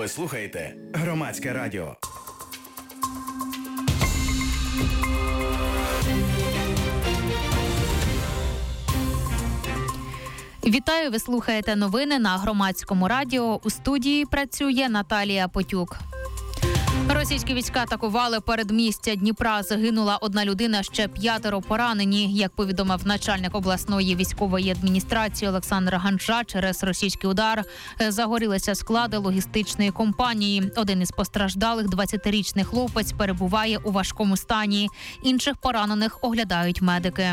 Ви слухаєте Громадське радіо. Вітаю, ви слухаєте новини на Громадському радіо. У студії працює Наталія Потюк. Російські війська атакували передмістя Дніпра. Загинула одна людина, ще 5 поранені. Як повідомив начальник обласної військової адміністрації Олександр Ганжа, через російський удар загорілися склади логістичної компанії. Один із постраждалих, 20-річний хлопець, перебуває у важкому стані. Інших поранених оглядають медики.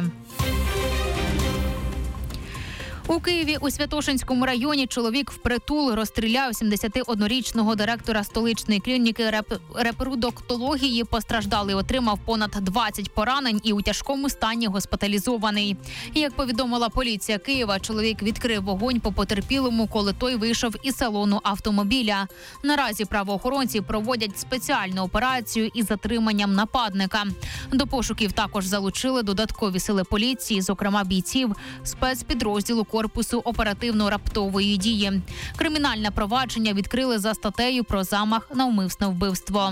У Києві у Святошинському районі чоловік впритул розстріляв 71-річного директора столичної клініки репродуктології. Постраждалий отримав понад 20 поранень і у тяжкому стані госпіталізований. Як повідомила поліція Києва, чоловік відкрив вогонь по потерпілому, коли той вийшов із салону автомобіля. Наразі правоохоронці проводять спеціальну операцію із затриманням нападника. До пошуків також залучили додаткові сили поліції, зокрема бійців спецпідрозділу корпусу оперативно-раптової дії. Кримінальне провадження відкрили за статтею про замах на умисне вбивство.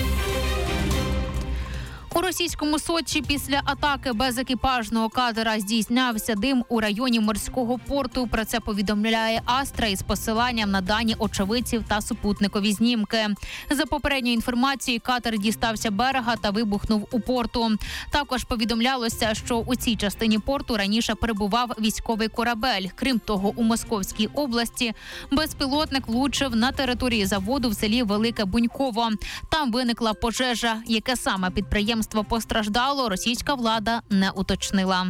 У російському Сочі після атаки безекіпажного катера здійснявся дим у районі морського порту. Про це повідомляє Астра із посиланням на дані очевидців та супутникові знімки. За попередньою інформацією, катер дістався берега та вибухнув у порту. Також повідомлялося, що у цій частині порту раніше перебував військовий корабель. Крім того, у Московській області безпілотник влучив на території заводу в селі Велике Буньково. Там виникла пожежа. Яке саме підприємство постраждало, російська влада не уточнила.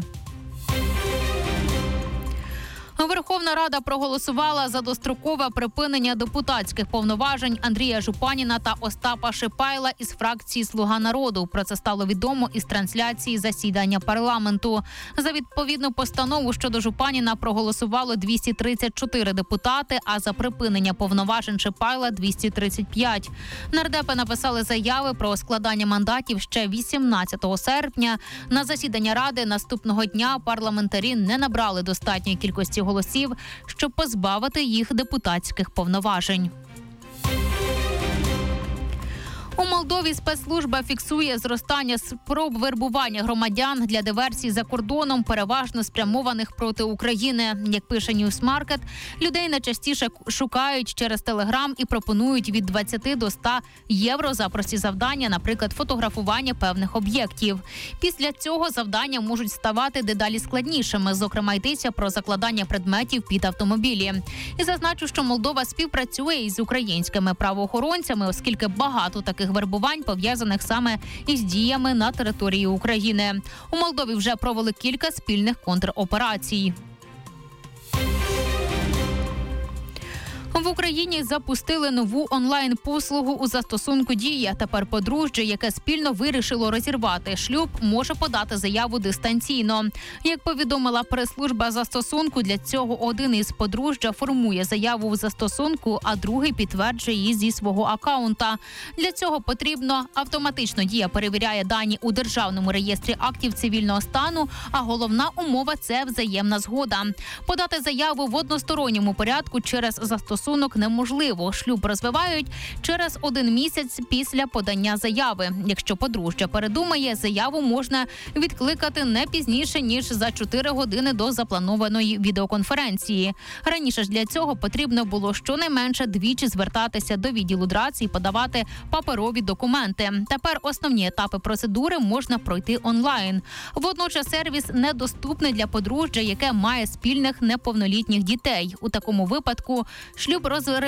Верховна Рада проголосувала за дострокове припинення депутатських повноважень Андрія Жупаніна та Остапа Шипайла із фракції «Слуга народу». Про це стало відомо із трансляції засідання парламенту. За відповідну постанову щодо Жупаніна проголосувало 234 депутати, а за припинення повноважень Шипайла – 235. Нардепи написали заяви про складання мандатів ще 18 серпня. На засідання Ради наступного дня парламентарі не набрали достатньої кількості голосів, щоб позбавити їх депутатських повноважень. У Молдові спецслужба фіксує зростання спроб вербування громадян для диверсій за кордоном, переважно спрямованих проти України. Як пише Ньюсмаркет, людей найчастіше шукають через Телеграм і пропонують від 20 до 100 євро за прості завдання, наприклад, фотографування певних об'єктів. Після цього завдання можуть ставати дедалі складнішими, зокрема йдеться про закладання предметів під автомобілі. І зазначу, що Молдова співпрацює із українськими правоохоронцями, оскільки багато таких вербувань пов'язаних саме із діями на території України. У Молдові вже провели кілька спільних контроперацій. В Україні запустили нову онлайн-послугу у застосунку «Дія». Тепер подружжя, яке спільно вирішило розірвати шлюб, може подати заяву дистанційно. Як повідомила прес-служба застосунку, для цього один із подружжя формує заяву в застосунку, а другий підтверджує її зі свого акаунта. Для цього потрібно автоматично «Дія» перевіряє дані у Державному реєстрі актів цивільного стану, а головна умова – це взаємна згода. Подати заяву в односторонньому порядку через застосунок неможливо. Шлюб розвивають через 1 місяць після подання заяви. Якщо подружжя передумає, заяву можна відкликати не пізніше, ніж за 4 години до запланованої відеоконференції. Раніше ж для цього потрібно було щонайменше 2 звертатися до відділу ДРАЦ і подавати паперові документи. Тепер основні етапи процедури можна пройти онлайн. Водночас сервіс недоступний для подружжя, яке має спільних неповнолітніх дітей. У такому випадку шлюб розривається